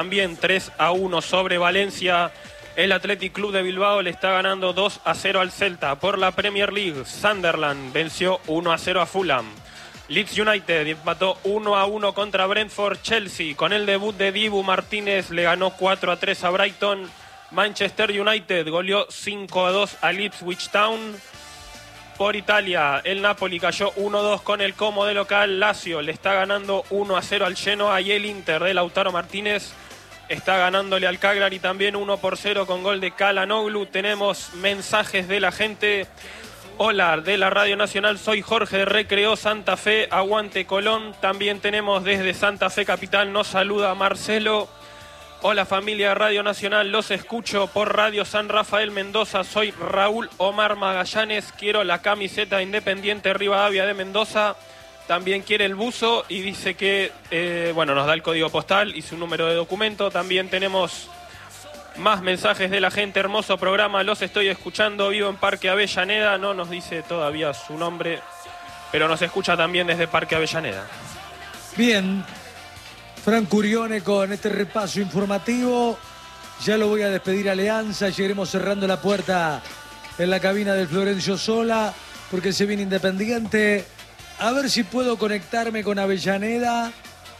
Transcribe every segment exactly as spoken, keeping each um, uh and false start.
También tres a uno sobre Valencia. El Athletic Club de Bilbao le está ganando dos a cero al Celta. Por la Premier League, Sunderland venció uno a cero a Fulham. Leeds United empató uno a uno contra Brentford. Chelsea, con el debut de Dibu Martínez, le ganó cuatro a tres a Brighton. Manchester United goleó cinco a dos a Ipswich Town. Por Italia, el Napoli cayó uno a dos con el Como de local. Lazio le está ganando uno a cero al Genoa y el Inter de Lautaro Martínez está ganándole al Cagliari también uno por cero con gol de Calhanoglu. Tenemos mensajes de la gente. Hola, de la Radio Nacional, soy Jorge de Recreo Santa Fe, aguante Colón. También tenemos desde Santa Fe Capital, nos saluda Marcelo. Hola familia de Radio Nacional, los escucho por Radio San Rafael Mendoza, soy Raúl Omar Magallanes, quiero la camiseta Independiente Rivadavia de Mendoza, también quiere el buzo y dice que, eh, bueno, nos da el código postal y su número de documento. También tenemos más mensajes de la gente, hermoso programa, los estoy escuchando, vivo en Parque Avellaneda, no nos dice todavía su nombre, pero nos escucha también desde Parque Avellaneda. Bien. Fran Curione con este repaso informativo. Ya lo voy a despedir a Alianza. Llegaremos cerrando la puerta en la cabina del Florencio Sola, porque se viene Independiente. A ver si puedo conectarme con Avellaneda.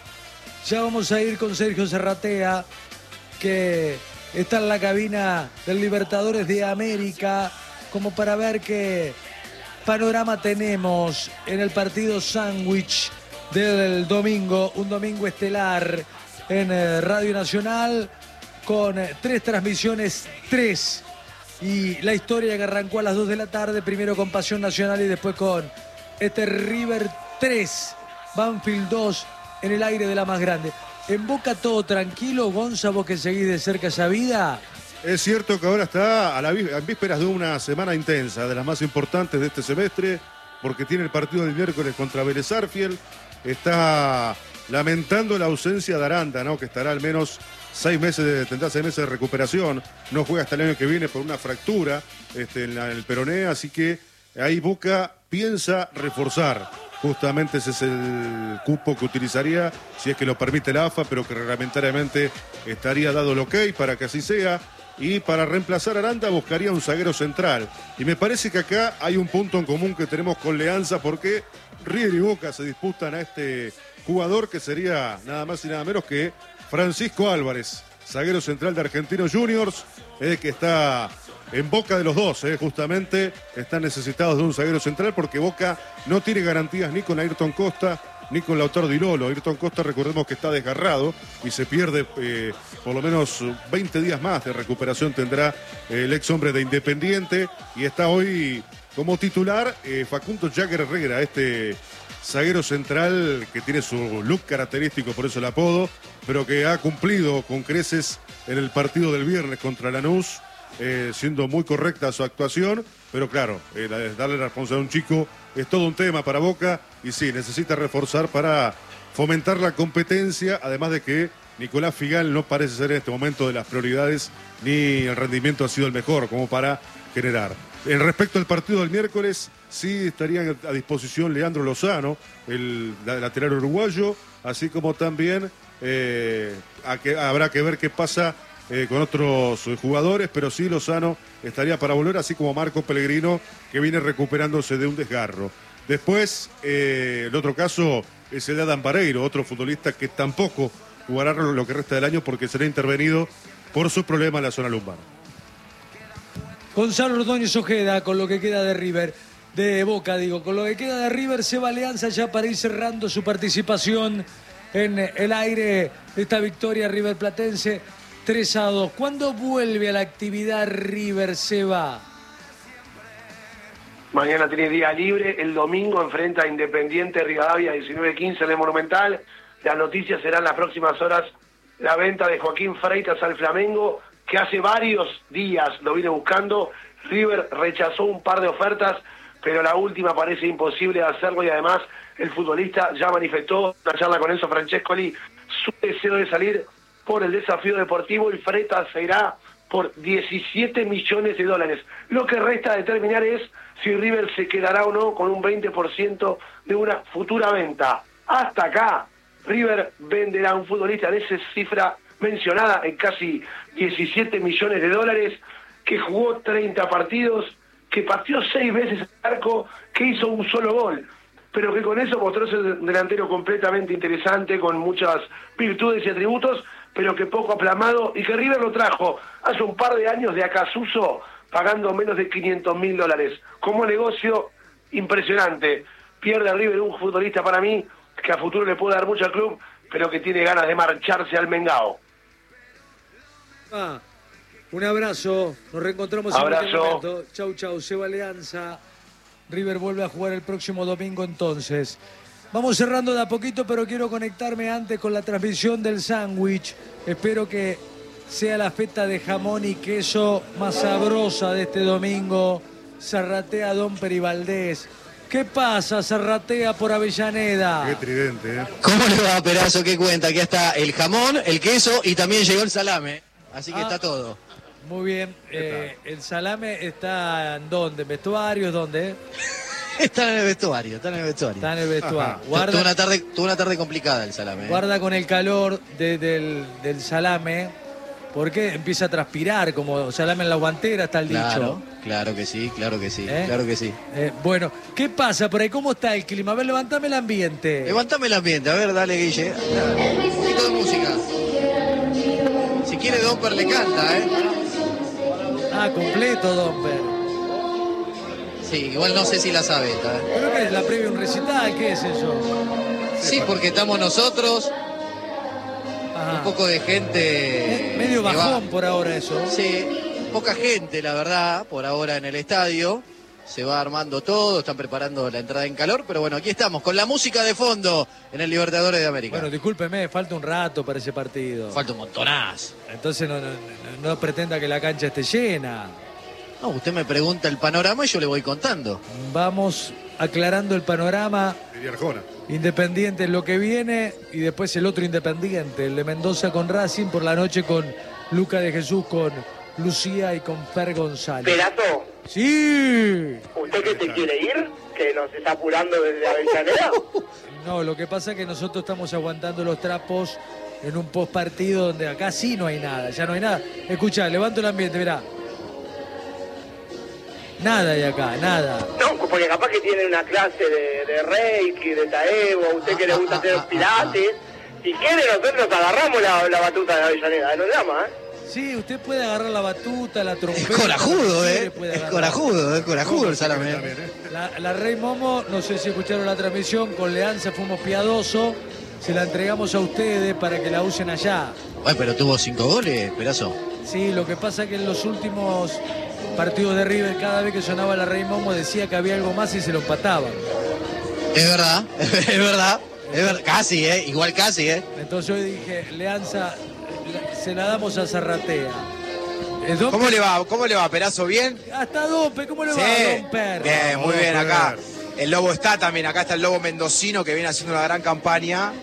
Ya vamos a ir con Sergio Serratea, que está en la cabina del Libertadores de América, como para ver qué panorama tenemos en el partido sándwich del domingo, un domingo estelar en Radio Nacional con tres transmisiones, tres, y la historia que arrancó a las dos de la tarde, primero con Pasión Nacional y después con este River tres, Banfield dos, en el aire de la más grande. En Boca todo tranquilo, Gonza, vos que seguís de cerca esa vida. Es cierto que ahora está a, la, a vísperas de una semana intensa, de las más importantes de este semestre, porque tiene el partido del miércoles contra Vélez Sarsfield. Está lamentando la ausencia de Aranda, ¿no? Que estará al menos seis meses, de, tendrá seis meses de recuperación. No juega hasta el año que viene por una fractura este, en, la, en el peroné, así que ahí Boca piensa reforzar. Justamente ese es el cupo que utilizaría, si es que lo permite la A F A, pero que reglamentariamente estaría dado el ok para que así sea. Y para reemplazar a Aranda buscaría un zaguero central. Y me parece que acá hay un punto en común que tenemos con Leanza, porque River y Boca se disputan a este jugador que sería nada más y nada menos que Francisco Álvarez, zaguero central de Argentinos Juniors, eh, que está en boca de los dos, eh, justamente están necesitados de un zaguero central porque Boca no tiene garantías ni con Ayrton Costa ni con Lautaro Di Lolo. Ayrton Costa, recordemos que está desgarrado y se pierde eh, por lo menos veinte días más de recuperación tendrá eh, el ex hombre de Independiente, y está hoy como titular eh, Facundo Jagger Herrera, este zaguero central que tiene su look característico, por eso el apodo, pero que ha cumplido con creces en el partido del viernes contra Lanús, eh, siendo muy correcta su actuación, pero claro, eh, darle la responsabilidad a un chico es todo un tema para Boca, y sí, necesita reforzar para fomentar la competencia, además de que Nicolás Figal no parece ser en este momento de las prioridades, ni el rendimiento ha sido el mejor como para generar. En respecto al partido del miércoles, sí estarían a disposición Leandro Lozano, el lateral uruguayo, así como también eh, a que, habrá que ver qué pasa eh, con otros jugadores, pero sí Lozano estaría para volver, así como Marco Pellegrino, que viene recuperándose de un desgarro. Después, eh, el otro caso es el de Adam Vareiro, otro futbolista que tampoco jugará lo que resta del año porque será intervenido por su problema en la zona lumbar. Gonzalo Ordóñez Ojeda, con lo que queda de River, de Boca digo, con lo que queda de River, se va Alianza ya para ir cerrando su participación en el aire de esta victoria River Platense tres a dos. ¿Cuándo vuelve a la actividad River, Seba? Mañana tiene día libre, el domingo enfrenta a Independiente Rivadavia diecinueve quince en el Monumental. Las noticias serán las próximas horas la venta de Joaquín Freitas al Flamengo, que hace varios días lo viene buscando. River rechazó un par de ofertas, pero la última parece imposible de hacerlo, y además el futbolista ya manifestó en una charla con Enzo Francescoli su deseo de salir por el desafío deportivo, y Freitas se irá por diecisiete millones de dólares. Lo que resta determinar es si River se quedará o no con un veinte por ciento de una futura venta. Hasta acá, River venderá a un futbolista de esa cifra mencionada en casi diecisiete millones de dólares, que jugó treinta partidos, que pateó seis veces al arco, que hizo un solo gol, pero que con eso mostró ser un delantero completamente interesante, con muchas virtudes y atributos, pero que poco aplamado, y que River lo trajo hace un par de años de Acasuso, pagando menos de quinientos mil dólares. Como negocio, impresionante. Pierde a River un futbolista para mí, que a futuro le puede dar mucho al club, pero que tiene ganas de marcharse al Mengao. Ah, un abrazo, nos reencontramos Abrazo. en cualquier momento. Chau, chau, Seba Alianza. River vuelve a jugar el próximo domingo entonces. Vamos cerrando de a poquito, pero quiero conectarme antes con la transmisión del sándwich. Espero que sea la feta de jamón y queso más sabrosa de este domingo. Zarratea Domper y Valdés. ¿Qué pasa, Zarratea por Avellaneda? Qué tridente, ¿eh? ¿Cómo le va, Perazo? ¿Qué cuenta? Aquí está el jamón, el queso y también llegó el salame. Así que Ah. está todo. Muy bien. Eh, ¿El salame está en dónde? ¿En vestuarios? ¿Dónde? Está en el vestuario, está en el vestuario. Está en el vestuario. Ajá. Tuvo Guarda, una tarde, tuvo una tarde complicada el salame. ¿eh? guarda con el calor de- del, del salame, porque empieza a transpirar como salame en la guantera, está el Claro, dicho. claro que sí, claro que sí, ¿Eh? claro que sí. Eh, bueno, ¿qué pasa por ahí? ¿Cómo está el clima? A ver, levantame el ambiente. Levantame el ambiente, a ver, dale, Guille. Dale. Un poquito de música. Si quiere, Domper le canta, ¿eh? Ah, completo, Domper. Sí, igual no sé si la sabe esta, ¿eh? ¿Pero qué es? ¿La previa un recital? ¿Qué es eso? Sí, porque estamos nosotros, Ajá. un poco de gente... Eh, Medio que va- bajón por ahora eso. Sí, poca gente, la verdad, por ahora en el estadio. Se va armando todo, están preparando la entrada en calor, pero bueno, aquí estamos, con la música de fondo en el Libertadores de América. Bueno, discúlpeme, falta un rato para ese partido. Falta un montonazo. Entonces no, no, no- no pretenda que la cancha esté llena. No, usted me pregunta el panorama y yo le voy contando. Vamos aclarando el panorama. Diría Arjona. Independiente en lo que viene y después el otro Independiente, el de Mendoza con Racing, por la noche con Luca de Jesús, con Lucía y con Fer González. Perazo, ¡Sí! ¿usted que se quiere ir? ¿Que nos está apurando desde Avellaneda? No, lo que pasa es que nosotros estamos aguantando los trapos en un post partido donde acá sí no hay nada, ya no hay nada. Escuchá, levanto el ambiente, mirá. Nada hay acá, nada. No, porque capaz que tiene una clase de, de Reiki, de Taebo, a usted que le gusta hacer pilates. Si quiere, nosotros agarramos la, la batuta de Avellaneda, nos llama, ¿eh? Sí, usted puede agarrar la batuta, la Es trompeta. corajudo, lo que ¿eh? quiere, puede Es agarrar. corajudo, es corajudo el salame. También, ¿eh? La, la Rey Momo, no sé si escucharon la transmisión, con Leanza fuimos piadosos, se la entregamos a ustedes para que la usen allá. Bueno, pero tuvo cinco goles, Perazo. Sí, lo que pasa que en los últimos partidos de River, cada vez que sonaba la Rey Momo decía que había algo más y se lo empataban. Es verdad, es verdad. Es verdad. Casi, ¿eh? Igual casi, ¿eh? Entonces yo dije, Leanza, la- se la damos a Zarratea. Eh, Domper- ¿Cómo le va? ¿Cómo le va, Perazo? ¿Bien? Hasta Domper, ¿cómo le Sí. va, Domper? Bien, muy bien Domper. acá. El Lobo está también, acá está el Lobo mendocino que viene haciendo una gran campaña.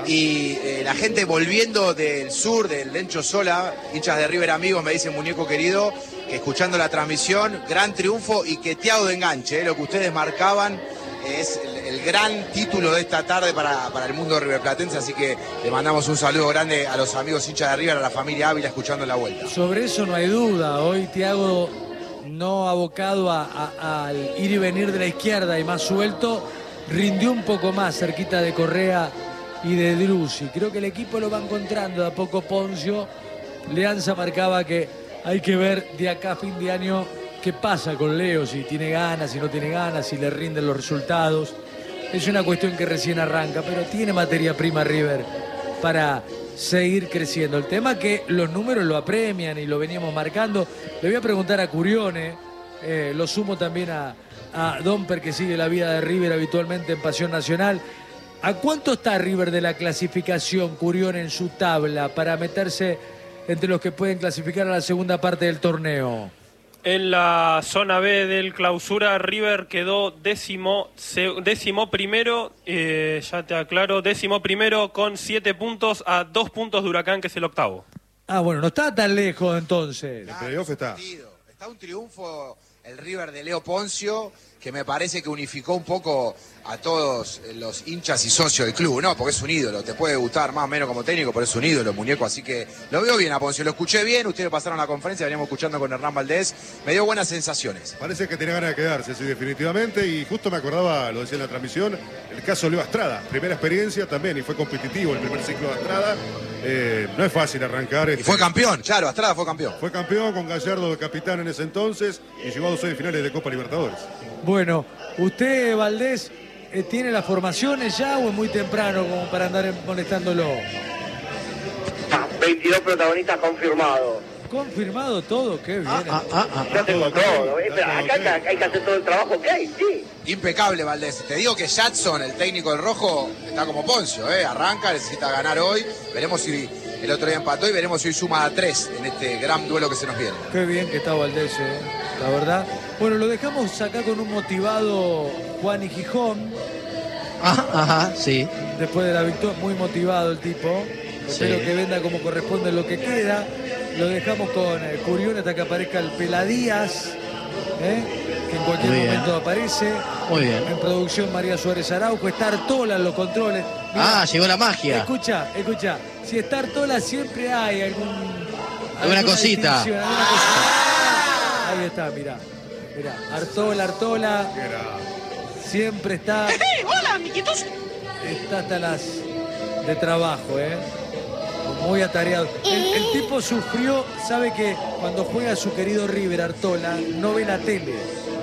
Y eh, la gente volviendo del sur, del Lencho Sola, hinchas de River amigos, me dicen muñeco querido, que escuchando la transmisión, gran triunfo y que Thiago de enganche, eh, lo que ustedes marcaban eh, es el, el gran título de esta tarde para, para el mundo riverplatense, así que le mandamos un saludo grande a los amigos hinchas de River, a la familia Ávila escuchando la vuelta. Sobre eso no hay duda. Hoy Thiago, no abocado a- a- al ir y venir de la izquierda y más suelto, rindió un poco más cerquita de Correa y de Drussi. Creo que el equipo lo va encontrando de a poco Poncio. Leanza marcaba que hay que ver de acá a fin de año qué pasa con Leo, si tiene ganas, si no tiene ganas, si le rinden los resultados. Es una cuestión que recién arranca, pero tiene materia prima River para seguir creciendo. El tema es que los números lo apremian y lo veníamos marcando. Le voy a preguntar a Curione, eh, lo sumo también a, a Domper, que sigue la vida de River habitualmente en Pasión Nacional. ¿A cuánto está River de la clasificación, Curione, en su tabla para meterse entre los que pueden clasificar a la segunda parte del torneo? En la zona B del clausura, River quedó décimo, se- décimo primero, eh, ya te aclaro, décimo primero con siete puntos a dos puntos de Huracán, que es el octavo. Ah, bueno, no está tan lejos entonces. El playoff está. Está un triunfo el River de Leo Poncio, que me parece que unificó un poco a todos los hinchas y socios del club, ¿no? Porque es un ídolo, te puede gustar más o menos como técnico, pero es un ídolo, muñeco, así que lo veo bien a Poncio, lo escuché bien, ustedes pasaron la conferencia, veníamos escuchando con Hernán Valdés, me dio buenas sensaciones. Parece que tenía ganas de quedarse, sí, definitivamente, y justo me acordaba, lo decía en la transmisión, el caso de Leo Astrada, primera experiencia también, y fue competitivo el primer ciclo de Astrada, eh, no es fácil arrancar. Y este, fue campeón, claro, Astrada fue campeón. Fue campeón con Gallardo de capitán en ese entonces, y llegó a dos semifinales de Copa Libertadores. Bueno, usted, Valdés, eh, ¿tiene las formaciones ya o es muy temprano como para andar molestándolo? veintidós protagonistas confirmados. Confirmado todo, qué bien. Ah, ah, ah, ah. Ya tengo todo. ¿eh? Pero acá hay que- hay que hacer todo el trabajo que hay, sí. Impecable, Valdés. Te digo que Jadson, el técnico del Rojo, está como Poncio, ¿eh? Arranca, necesita ganar hoy. Veremos si el otro día empató y veremos si hoy suma a tres en este gran duelo que se nos viene. Qué bien que está Valdés, eh, la verdad. Bueno, lo dejamos acá con un motivado Juan y Gijón. Ajá, ajá, sí. Después de la victoria, muy motivado el tipo. Sí. Espero que venda como corresponde lo que queda. Lo dejamos con eh, Curión hasta que aparezca el Peladías, ¿eh? que en cualquier Muy bien. momento aparece. Muy bien. En producción María Suárez Araujo. Está Artola en los controles. Mirá, Ah, llegó la magia. escucha, escucha. Si está Artola siempre hay algún... Alguna cosita. distinción, alguna cosita. Ahí está, mirá. Mirá, Artola, Artola. Siempre está... Hola, amiguitos. Está hasta las de trabajo, ¿eh? Muy atareado. El, el tipo sufrió, sabe que cuando juega su querido River Artola, no ve la tele.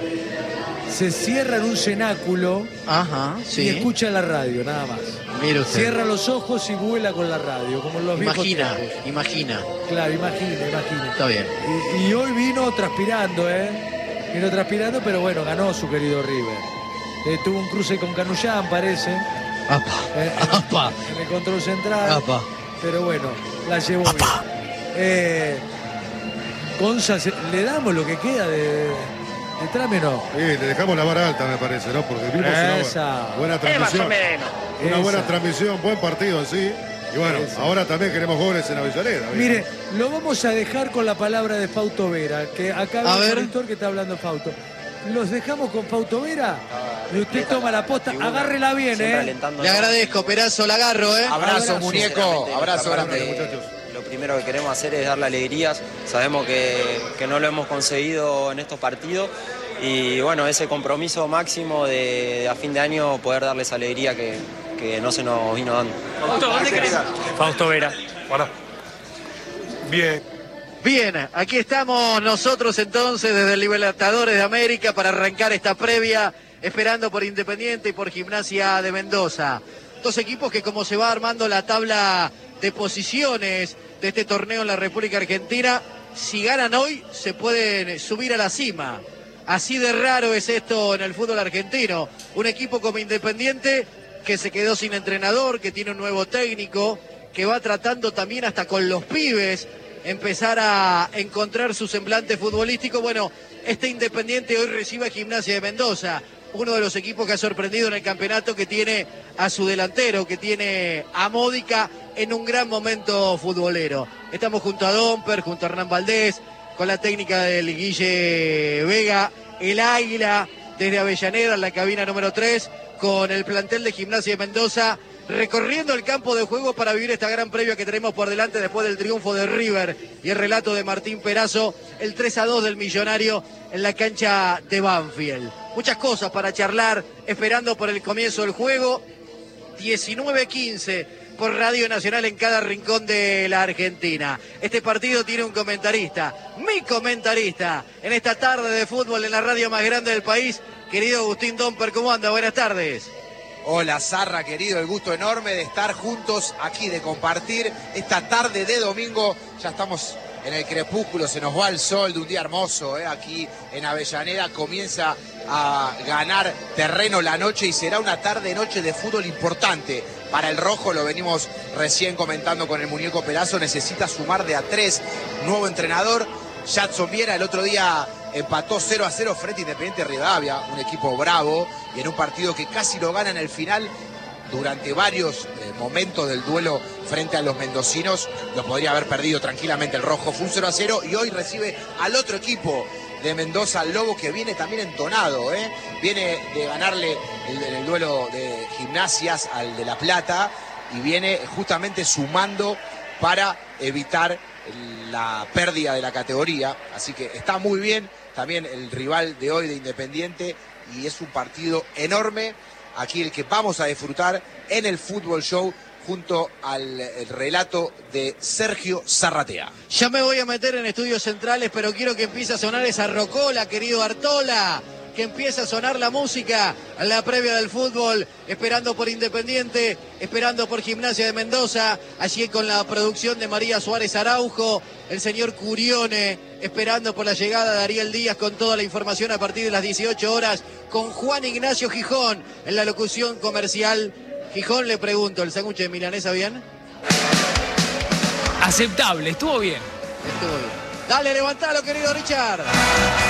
Se cierra en un cenáculo Ajá, y sí. escucha la radio, nada más. Mire usted. Cierra los ojos y vuela con la radio, como en los viejos Imagina, tiempos. imagina. Claro, imagina, imagina. Está bien. Y, y hoy vino transpirando, ¿eh? Vino transpirando, pero bueno, ganó su querido River. Eh, tuvo un cruce con Canullán, parece. Apa, Eh, en, apa, en el control central. apa. Pero bueno, la llevó bien. Eh, Gonza, se- ¿le damos lo que queda de, de trame o no? Sí, le dejamos la vara alta, me parece, ¿no? Porque vimos una Esa. bu- buena Es más o transmisión. menos. Una buena Esa. transmisión, buen partido en sí. Y bueno, Esa. ahora también queremos goles en Avellaneda. ¿viste? Mire, lo vamos a dejar con la palabra de Fausto Vera, que acá A hay ver. un monitor que está hablando Fausto. ¿Los dejamos con Fausto Vera? Y usted toma la posta, agárrela bien, ¿eh? Le agradezco, Perazo, la agarro, ¿eh? Abrazo, Abrazo. muñeco. Sinceramente, Abrazo nuestra grande. parte, muchachos. Lo primero que queremos hacer es darle alegrías. Sabemos que, que no lo hemos conseguido en estos partidos. Y bueno, ese compromiso máximo de, de a fin de año poder darles alegría que, que no se nos vino dando. Fausto, ¿dónde querés? Fausto Vera. Bueno. Bien. Bien, aquí estamos nosotros entonces desde el Libertadores de América para arrancar esta previa, esperando por Independiente y por Gimnasia de Mendoza. Dos equipos que como se va armando la tabla de posiciones de este torneo en la República Argentina, si ganan hoy se pueden subir a la cima. Así de raro es esto en el fútbol argentino. Un equipo como Independiente que se quedó sin entrenador, que tiene un nuevo técnico, que va tratando también hasta con los pibes empezar a encontrar su semblante futbolístico. Bueno, este Independiente hoy recibe a Gimnasia de Mendoza, uno de los equipos que ha sorprendido en el campeonato, que tiene a su delantero, que tiene a Módica en un gran momento futbolero. Estamos junto a Domper, junto a Hernán Valdés, con la técnica del Guille Vega, el Águila desde Avellaneda en la cabina número tres, con el plantel de Gimnasia de Mendoza, recorriendo el campo de juego para vivir esta gran previa que tenemos por delante después del triunfo de River y el relato de Martín Perazo, el tres a dos del Millonario en la cancha de Banfield. Muchas cosas para charlar, esperando por el comienzo del juego. diecinueve quince por Radio Nacional en cada rincón de la Argentina. Este partido tiene un comentarista, mi comentarista, en esta tarde de fútbol en la radio más grande del país, querido Agustín Domper. ¿Cómo anda? Buenas tardes. Hola, Zarra, querido, el gusto enorme de estar juntos aquí, de compartir esta tarde de domingo. Ya estamos en el crepúsculo, se nos va el sol de un día hermoso, ¿eh? Aquí en Avellaneda comienza a ganar terreno la noche y será una tarde-noche de fútbol importante. Para el Rojo, lo venimos recién comentando con el muñeco Perazo, necesita sumar de a tres, nuevo entrenador. Jadson Viera el otro día empató cero a cero frente a Independiente Rivadavia, un equipo bravo, y en un partido que casi lo gana en el final. Durante varios eh, momentos del duelo frente a los mendocinos, lo podría haber perdido tranquilamente el Rojo. Fue un cero a cero y hoy recibe al otro equipo de Mendoza al Lobo, que viene también entonado, ¿eh? Viene de ganarle el, en el duelo de Gimnasias al de La Plata y viene justamente sumando para evitar la pérdida de la categoría. Así que está muy bien también el rival de hoy de Independiente y es un partido enorme. Aquí el que vamos a disfrutar en el Fútbol Show junto al relato de Sergio Zarratea. Ya me voy a meter en estudios centrales, pero quiero que empiece a sonar esa rocola, querido Artola. Que empiece a sonar la música en la previa del fútbol, esperando por Independiente, esperando por Gimnasia de Mendoza, allí con la producción de María Suárez Araujo, el señor Curione, esperando por la llegada de Ariel Díaz con toda la información a partir de las dieciocho horas, con Juan Ignacio Gijón en la locución comercial. Gijón, le pregunto, ¿el sándwich de milanesa bien? Aceptable, estuvo bien. Estuvo bien. Dale, levantalo, querido Richard.